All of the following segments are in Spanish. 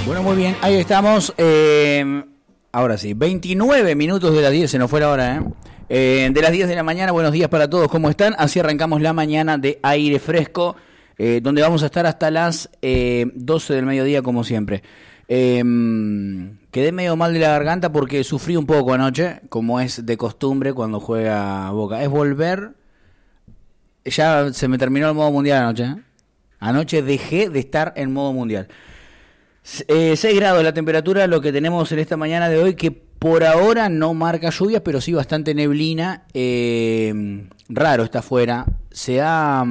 Bueno, muy bien, ahí estamos. Ahora sí, 29 minutos de las 10, se nos fue la hora, de las 10 de la mañana, buenos días para todos, ¿cómo están? Así arrancamos la mañana de aire fresco, donde vamos a estar hasta las 12 del mediodía, como siempre. Quedé medio mal de la garganta porque sufrí un poco anoche, como es de costumbre cuando juega Boca. Es volver, ya se me terminó el modo mundial anoche, ¿eh? Anoche dejé de estar en modo mundial. 6 grados la temperatura, lo que tenemos en esta mañana de hoy, que por ahora no marca lluvias, pero sí bastante neblina. Raro está afuera. Se ha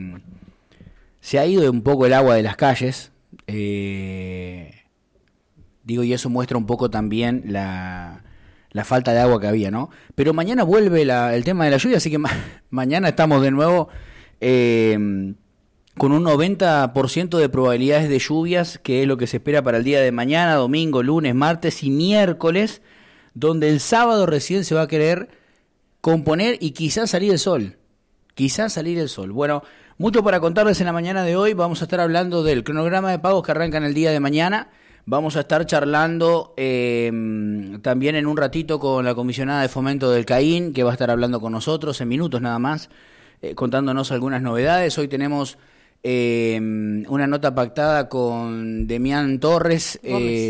ido un poco el agua de las calles. Digo, y eso muestra un poco también la falta de agua que había, ¿no? Pero mañana vuelve el tema de la lluvia, así que mañana estamos de nuevo con un 90% de probabilidades de lluvias, que es lo que se espera para el día de mañana, domingo, lunes, martes y miércoles, donde el sábado recién se va a querer componer y quizás salir el sol. Quizás salir el sol. Bueno, mucho para contarles en la mañana de hoy. Vamos a estar hablando del cronograma de pagos que arrancan el día de mañana. Vamos a estar charlando también en un ratito con la comisionada de fomento del CAIN, que va a estar hablando con nosotros en minutos nada más, contándonos algunas novedades. Hoy tenemos una nota pactada con Demián Torres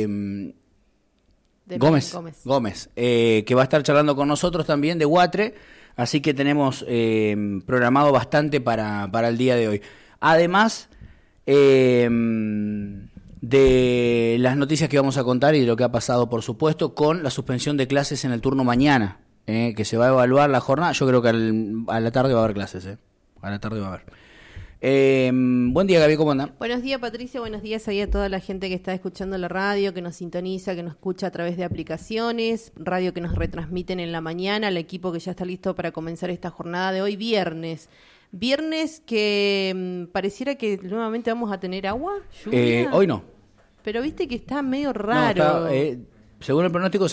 Gómez, que va a estar charlando con nosotros también de Guatre, así que tenemos programado bastante para el día de hoy. Además de las noticias que vamos a contar y de lo que ha pasado, por supuesto, con la suspensión de clases en el turno mañana, que se va a evaluar la jornada. Yo creo que a la tarde va a haber clases, a la tarde va a haber. Buen día, Gaby, ¿cómo andan? Buenos días, Patricia, buenos días ahí a toda la gente que está escuchando la radio, que nos sintoniza, que nos escucha a través de aplicaciones, radio que nos retransmiten en la mañana, al equipo que ya está listo para comenzar esta jornada de hoy, viernes que pareciera que nuevamente vamos a tener agua, lluvia. Hoy no. Pero viste que está medio raro. No, según el pronóstico